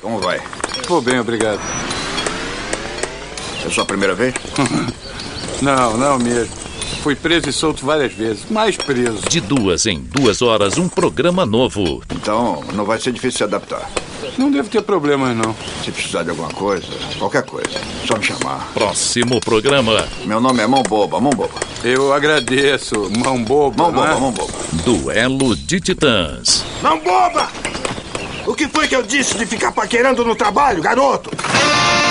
Como vai? Vou bem, obrigado. É sua primeira vez? Não mesmo. Fui preso e solto várias vezes. Mais preso. De 2 em 2 horas, um programa novo. Então, não vai ser difícil se adaptar. Não devo ter problemas, não. Se precisar de alguma coisa, qualquer coisa, só me chamar. Próximo programa. Meu nome é Mão Boba, Mão Boba. Eu agradeço, Mão Boba. Mão Boba, Mão Boba. Duelo de Titãs. Mão Boba! O que foi que eu disse de ficar paquerando no trabalho, garoto?